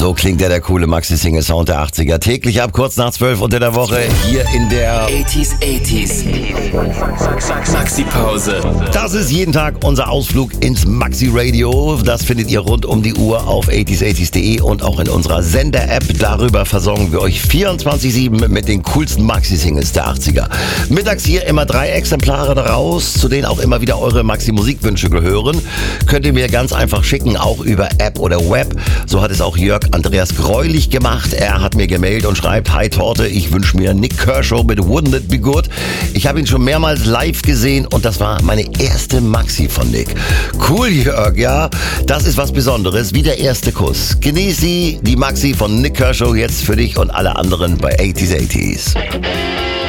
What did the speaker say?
So klingt der coole Maxi-Single-Sound der 80er. Täglich ab kurz nach 12 unter der Woche hier in der 80s. Maxi-Pause. Das ist jeden Tag unser Ausflug ins Maxi-Radio. Das findet ihr rund um die Uhr auf 80s80s.de und auch in unserer Sender-App. Darüber versorgen wir euch 24/7 mit den coolsten Maxi-Singles der 80er. Mittags hier immer 3 Exemplare daraus, zu denen auch immer wieder eure Maxi-Musikwünsche gehören. Könnt ihr mir ganz einfach schicken, auch über App oder Web. So hat es auch Jörg Andreas Greulich gemacht. Er hat mir gemailt und schreibt: Hi Torte, ich wünsche mir Nick Kershaw mit Wouldn't It Be Good. Ich habe ihn schon mehrmals live gesehen und das war meine erste Maxi von Nick. Cool, Jörg, ja. Das ist was Besonderes, wie der erste Kuss. Genieß sie, die Maxi von Nick Kershaw, jetzt für dich und alle anderen bei 80s80s.